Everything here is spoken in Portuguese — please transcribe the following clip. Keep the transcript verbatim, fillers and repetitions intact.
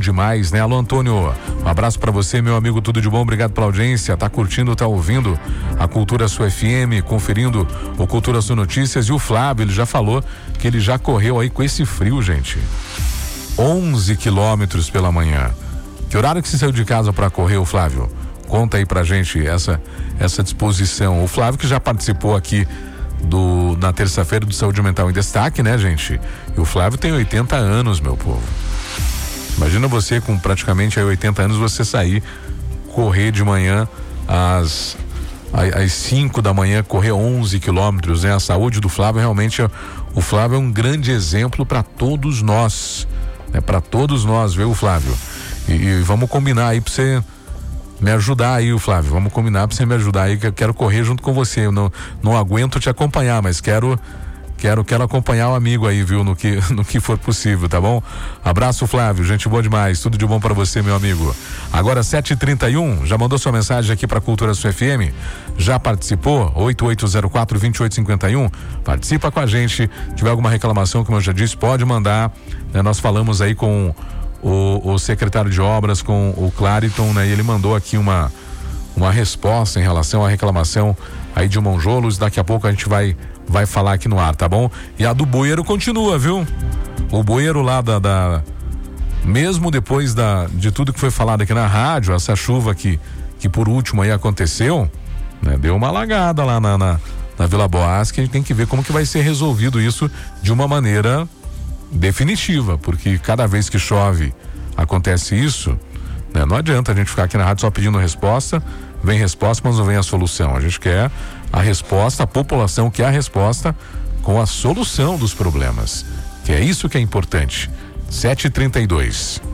demais, né? Alô, Antônio, um abraço pra você, meu amigo, tudo de bom, obrigado pela audiência, tá curtindo, tá ouvindo a Cultura Sul F M, conferindo o Cultura Sul Notícias. E o Flávio, ele já falou que ele já correu aí com esse frio, gente, onze quilômetros pela manhã. Que horário que você saiu de casa pra correr, o Flávio? Conta aí pra gente essa, essa disposição. O Flávio que já participou aqui do, na terça-feira do Saúde Mental em Destaque, né, gente? E o Flávio tem oitenta anos, meu povo. Imagina você com praticamente aí oitenta anos, você sair, correr de manhã às, às cinco da manhã, correr onze quilômetros, né? A saúde do Flávio realmente, o Flávio é um grande exemplo para todos nós, né? Para todos nós, viu, Flávio? E, e vamos combinar aí pra você me ajudar aí, o Flávio, vamos combinar pra você me ajudar aí, que eu quero correr junto com você. Eu não, não aguento te acompanhar, mas quero quero quero acompanhar o amigo aí, viu, no que no que for possível, tá bom? Abraço, Flávio, gente boa demais, tudo de bom pra você, meu amigo. Agora sete e trinta e um, já mandou sua mensagem aqui pra Cultura Sul F M? Já participou? oito oito zero quatro, dois oito cinco um, participa com a gente. Se tiver alguma reclamação, como eu já disse, pode mandar, né? Nós falamos aí com O, o secretário de obras, com o Clariton, né? E ele mandou aqui uma uma resposta em relação à reclamação aí de Monjolos. Daqui a pouco a gente vai vai falar aqui no ar, tá bom? E a do bueiro continua, viu? O bueiro lá da, da mesmo depois da de tudo que foi falado aqui na rádio, essa chuva que que por último aí aconteceu, né? Deu uma alagada lá na, na, na Vila Boas, que a gente tem que ver como que vai ser resolvido isso de uma maneira definitiva, porque cada vez que chove acontece isso, né? Não adianta a gente ficar aqui na rádio só pedindo resposta, vem resposta, mas não vem a solução. A gente quer a resposta, a população quer a resposta com a solução dos problemas, que é isso que é importante. sete e trinta e dois.